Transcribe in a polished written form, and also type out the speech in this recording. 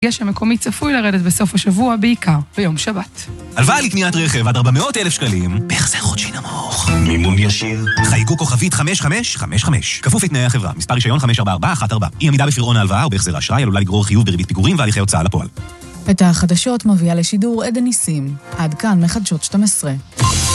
גשם מקומי צפוי לרדת בסוף השבוע, בעיקר ביום שבת. הלוואה לקניית רכב עד 400,000 שקלים, בהחזר חודשי נמוך. מימון ישיר. חייגו כוכבית 5555. כפוף לתנאי החברה. מספר רישיון 54414. אי עמידה בפירעון ההלוואה או בהחזר האשראי עלולה לגרור חיוב בריבית פיגורים והליכי הוצאה לפועל. את החדשות מביאה לשידור עדן ניסים. עד כאן מחדשות 12.